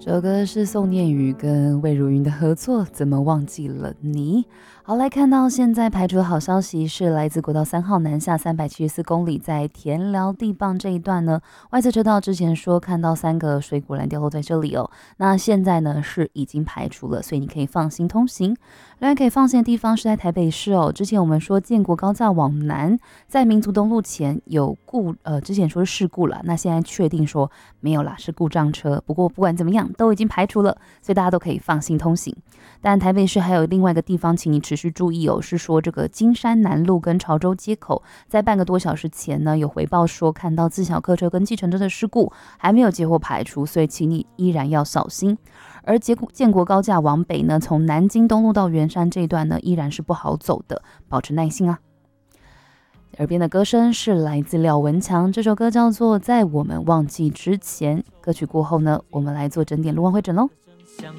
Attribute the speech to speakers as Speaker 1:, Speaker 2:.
Speaker 1: 这首歌是宋念宇跟魏如云的合作，怎么忘记了你？好，来看到现在排除的好消息是来自国道3号南下374公里，在田寮地磅这一段呢，外侧车道之前说看到3个水果篮掉落在这里哦，那现在呢是已经排除了，所以你可以放心通行。另外可以放心的地方是在台北市哦，之前我们说建国高架往南，在民族东路前有之前说是事故了，那现在确定说没有啦，是故障车。不过不管怎么样，都已经排除了，所以大家都可以放心通行。但台北市还有另外一个地方，请你持续注意哦，是说这个金山南路跟潮州街口，在半个多小时前呢，有回报说看到自小客车跟计程车的事故，还没有接获排除，所以请你依然要小心。而建国高架往北呢，从南京东路到圆山这一段呢，依然是不好走的，保持耐心啊。耳边的歌声是来自廖文强，这首歌叫做《在我们忘记之前》。歌曲过后呢，我们来做整点路况会诊喽。